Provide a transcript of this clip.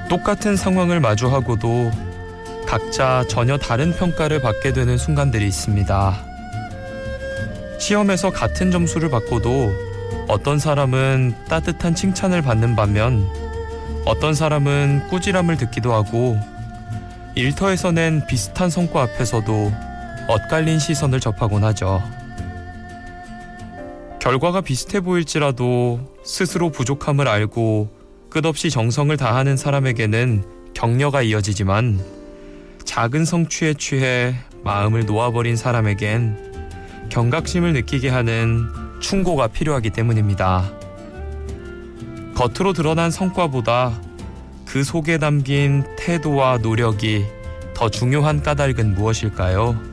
똑같은 상황을 마주하고도 각자 전혀 다른 평가를 받게 되는 순간들이 있습니다. 시험에서 같은 점수를 받고도 어떤 사람은 따뜻한 칭찬을 받는 반면 어떤 사람은 꾸지람을 듣기도 하고 일터에서 낸 비슷한 성과 앞에서도 엇갈린 시선을 접하곤 하죠. 결과가 비슷해 보일지라도 스스로 부족함을 알고 끝없이 정성을 다하는 사람에게는 격려가 이어지지만 작은 성취에 취해 마음을 놓아버린 사람에겐 경각심을 느끼게 하는 충고가 필요하기 때문입니다. 겉으로 드러난 성과보다 그 속에 담긴 태도와 노력이 더 중요한 까닭은 무엇일까요?